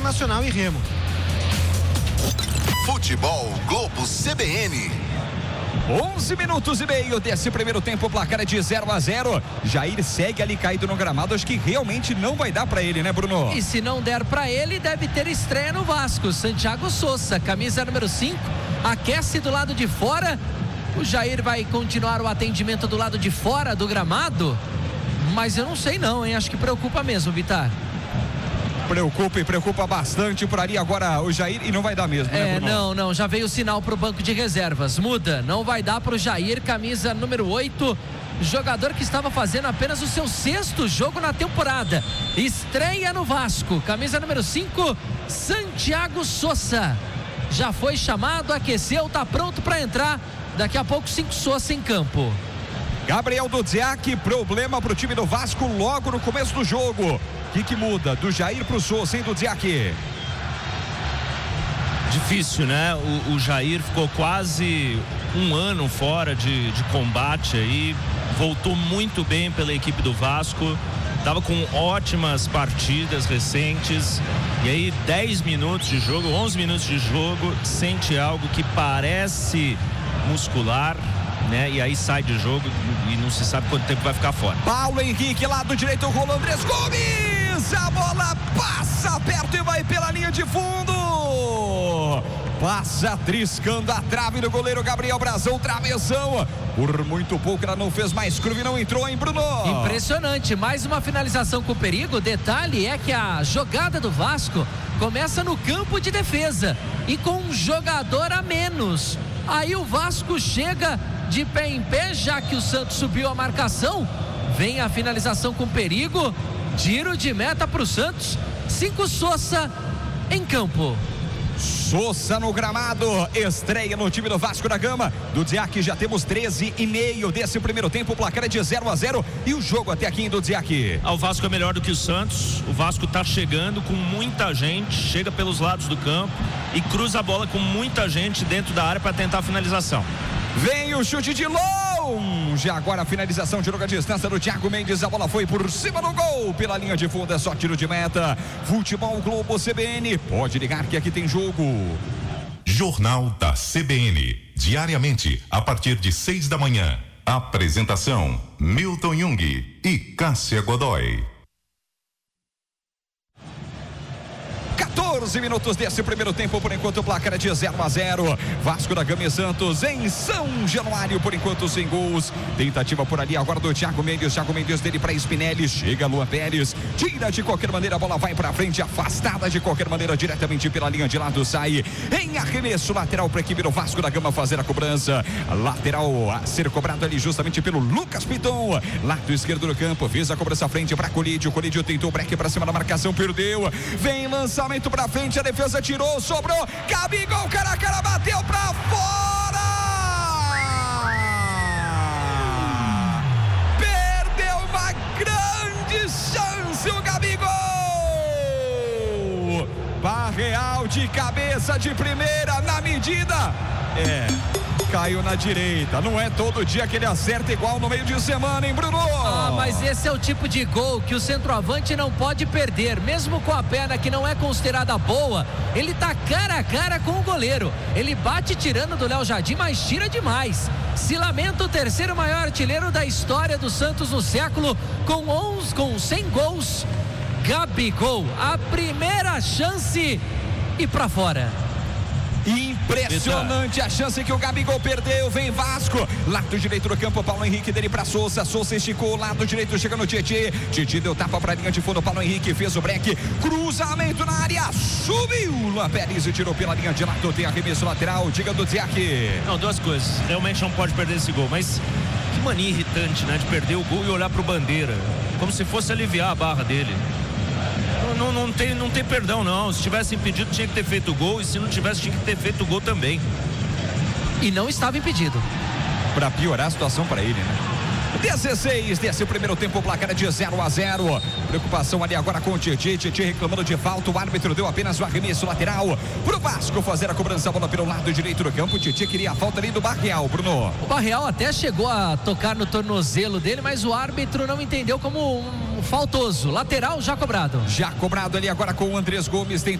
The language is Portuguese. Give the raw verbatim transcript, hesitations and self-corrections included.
Internacional e Remo. Futebol Globo C B N. onze minutos e meio desse primeiro tempo, o placar é de zero a zero. Jair segue ali caído no gramado, acho que realmente não vai dar pra ele, né, Bruno? E se não der pra ele, deve ter estreia no Vasco. Santiago Sousa, camisa número cinco, aquece do lado de fora. O Jair vai continuar o atendimento do lado de fora do gramado, mas eu não sei não, hein? Acho que preocupa mesmo, Vitar. Preocupa e preocupa bastante por ali agora o Jair, e não vai dar mesmo, né, É, Bruno? não, não, já veio o sinal pro banco de reservas, muda, não vai dar pro Jair, camisa número oito, jogador que estava fazendo apenas o seu sexto jogo na temporada, estreia no Vasco, camisa número cinco, Santiago Sousa, já foi chamado, aqueceu, tá pronto para entrar, daqui a pouco cinco Sousa em campo. Gabriel Dudziak, problema pro time do Vasco logo no começo do jogo. O que que muda do Jair pro Sousa, hein, Dudziak? Difícil, né? O, o Jair ficou quase um ano fora de, de combate aí, voltou muito bem pela equipe do Vasco, estava com ótimas partidas recentes, e aí dez minutos de jogo, onze minutos de jogo, sente algo que parece muscular, né? E aí sai de jogo e não se sabe quanto tempo vai ficar fora. Paulo Henrique, lado direito, rolou Andrés Gomes, a bola passa perto e vai pela linha de fundo, passa triscando a trave do goleiro Gabriel Brazão, travessão, por muito pouco ela não fez mais curva e não entrou, hein, Bruno? Impressionante, mais uma finalização com perigo. O detalhe é que a jogada do Vasco começa no campo de defesa e com um jogador a menos. Aí o Vasco chega de pé em pé, já que o Santos subiu a marcação. Vem a finalização com perigo, tiro de meta para o Santos. Cinco Sousa em campo. Sousa no gramado, estreia no time do Vasco da Gama. Dudziak, já temos treze e meio desse primeiro tempo, o placar é de zero a zero e o jogo até aqui em Dudziak. Ah, o Vasco é melhor do que o Santos, o Vasco tá chegando com muita gente, chega pelos lados do campo e cruza a bola com muita gente dentro da área para tentar a finalização. Vem o chute de longe, agora a finalização de longa distância do Thiago Mendes, a bola foi por cima do gol, pela linha de fundo, é só tiro de meta. Futebol Globo C B N, pode ligar que aqui tem jogo. Jornal da C B N, diariamente a partir de seis da manhã. Apresentação: Milton Jung e Cássia Godoy. quatorze minutos desse primeiro tempo, por enquanto o placar é de zero a zero. Vasco da Gama e Santos em São Januário, por enquanto sem gols. Tentativa por ali agora do Thiago Mendes, Thiago Mendes dele para Spinelli, chega Luan Pérez, tira de qualquer maneira, a bola vai para frente, afastada de qualquer maneira, diretamente pela linha de lado, sai em arremesso lateral para a equipe do Vasco da Gama fazer a cobrança. Lateral a ser cobrado ali justamente pelo Lucas Piton, lado esquerdo do campo, fez a cobrança à frente para Colídio, Colídio tentou break para cima da marcação, perdeu, vem lançamento pra frente, a defesa tirou, sobrou, Gabigol, cara a cara, bateu pra fora! Perdeu uma grande chance o Gabigol! Barreal de cabeça de primeira na medida, é, caiu na direita, não é todo dia que ele acerta igual no meio de semana, hein, Bruno? Ah, mas esse é o tipo de gol que o centroavante não pode perder, mesmo com a perna que não é considerada boa, ele tá cara a cara com o goleiro, ele bate tirando do Léo Jardim, mas tira demais. Se lamenta o terceiro maior artilheiro da história do Santos no século, com onze, com cem gols, Gabigol, a primeira chance e pra fora. Impressionante a chance que o Gabigol perdeu, vem Vasco, lado direito do campo, Paulo Henrique dele pra Sousa, Sousa esticou, lado direito chega no Tietê, Tietê deu tapa pra linha de fundo, Paulo Henrique fez o break, cruzamento na área, subiu, Luan Pérez e tirou pela linha de lado, tem arremesso lateral, diga do Dudziak. Não, duas coisas, realmente não pode perder esse gol, mas que mania irritante, né, de perder o gol e olhar pro Bandeira, como se fosse aliviar a barra dele. Não, não, tem, não tem perdão não, se tivesse impedido tinha que ter feito o gol, e se não tivesse tinha que ter feito o gol também. E não estava impedido. Para piorar a situação para ele, né? dezesseis desse primeiro tempo, placar de zero a zero. Preocupação ali agora com o Tietê, Tietê reclamando de falta, o árbitro deu apenas o arremesso lateral pro Vasco fazer a cobrança, a bola pelo lado direito do campo, o Tietê queria a falta ali do Barreal, Bruno. O Barreal até chegou a tocar no tornozelo dele, mas o árbitro não entendeu como um faltoso, lateral já cobrado. Já cobrado ali agora com o Andrés Gomes, tem